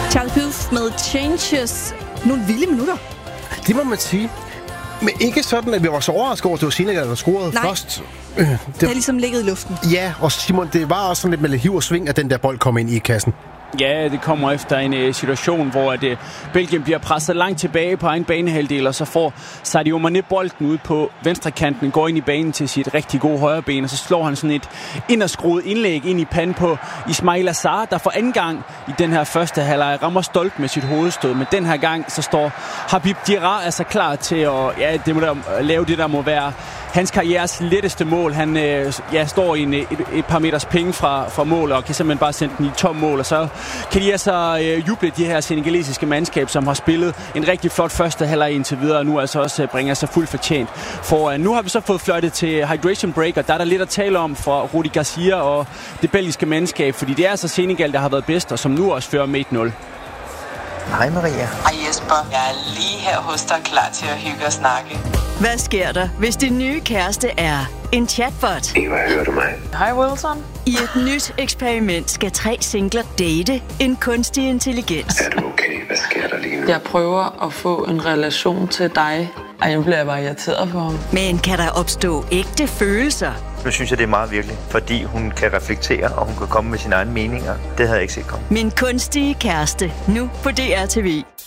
Charlie Puth med Changes. Nogle vilde minutter. Det må man sige. Men ikke sådan, at vi var så overrasket over, at det var Senegal, der scorede først. Det har ligesom ligget i luften. Ja, og Simon, det var også sådan lidt med hiv og sving, at den der bold kom ind i kassen. Ja, det kommer efter en situation, hvor Belgien bliver presset langt tilbage på egen banehalvdel, og så får Sadio Mané bolden ud på venstrekanten, går ind i banen til sit rigtig gode højre ben, og så slår han sådan et inderskruet indlæg ind i panden på Ismail Assar, der for anden gang i den her første halvleg rammer stolt med sit hovedstød. Men den her gang, så står Habib Diarra altså klar til at lave det, der må være hans karrieres letteste mål. Han står i et par meters penge fra mål, og kan simpelthen bare sende den i tom mål, og så kan de altså juble de her senegalesiske mandskab, som har spillet en rigtig flot første halvleg indtil videre, og nu altså også bringer sig fuldt fortjent foran. Nu har vi så fået fløjtet til hydration break, og der er der lidt at tale om for Rudi Garcia og det belgiske mandskab, fordi det er altså Senegal, der har været bedst, og som nu også fører med 1-0. Hej Maria. Hej Jesper. Jeg er lige her hos dig, klar til at hygge og snakke. Hvad sker der, hvis din nye kæreste er en chatbot? Eva, hører du mig? Hej Wilson. I et nyt eksperiment skal 3 singler date en kunstig intelligens. Er du okay? Hvad sker der lige nu? Jeg prøver at få en relation til dig. Ej, nu bliver jeg bare irriteret på ham. Men kan der opstå ægte følelser? Nu synes jeg, det er meget virkelig, fordi hun kan reflektere, og hun kan komme med sine egne meninger. Det havde jeg ikke set komme. Min kunstige kæreste, nu på DR TV.